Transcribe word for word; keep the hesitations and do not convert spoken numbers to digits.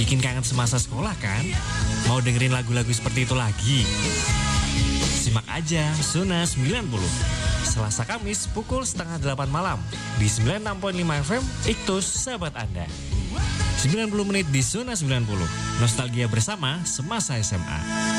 Bikin kangen semasa sekolah kan? Mau dengerin lagu-lagu seperti itu lagi? Simak aja Zona sembilan puluh. Selasa Kamis pukul setengah delapan malam di sembilan puluh enam koma lima F M Iktus Sahabat Anda. sembilan puluh menit di Zona sembilan puluh. Nostalgia bersama semasa S M A.